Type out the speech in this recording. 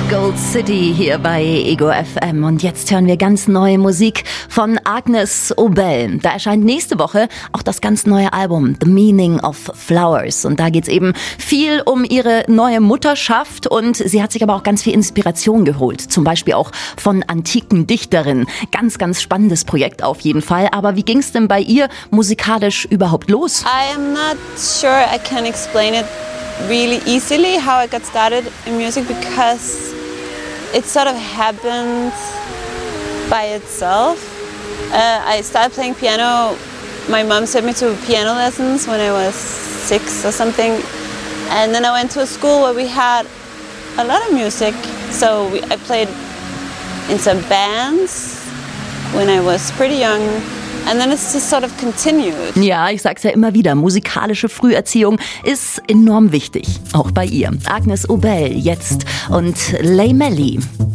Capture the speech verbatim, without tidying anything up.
Gold City hier bei Ego F M. Und jetzt hören wir ganz neue Musik von Agnes Obel. Da erscheint nächste Woche auch das ganz neue Album The Meaning of Flowers. Und da geht's eben viel um ihre neue Mutterschaft. Und sie hat sich aber auch ganz viel Inspiration geholt. Zum Beispiel auch von antiken Dichterinnen. Ganz, ganz spannendes Projekt auf jeden Fall. Aber wie ging's denn bei ihr musikalisch überhaupt los? I am not sure I can explain it really easily how I got started in music, because it sort of happened by itself. Uh, I started playing piano. My mom sent me to piano lessons when I was six or something. And then I went to a school where we had a lot of music. So we, I played in some bands when I was pretty young. And then it's just sort of continued. Ja, ich sag's ja immer wieder, musikalische Früherziehung ist enorm wichtig, auch bei ihr. Agnes Obel jetzt und Lay Melly.